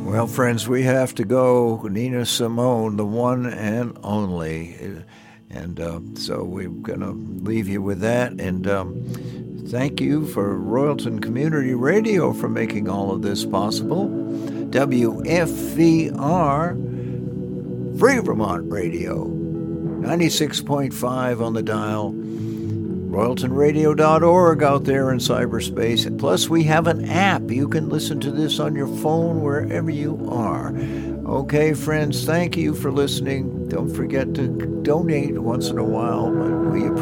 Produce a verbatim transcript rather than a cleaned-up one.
Well, friends, we have to go. Nina Simone, the one and only. And uh, so we're going to leave you with that. And um, thank you for Royalton Community Radio for making all of this possible. W F V R, Free Vermont Radio, ninety-six point five on the dial. Royalton Radio dot org out there in cyberspace. And plus, we have an app. You can listen to this on your phone wherever you are. Okay, friends, thank you for listening. Don't forget to donate once in a while. We appreciate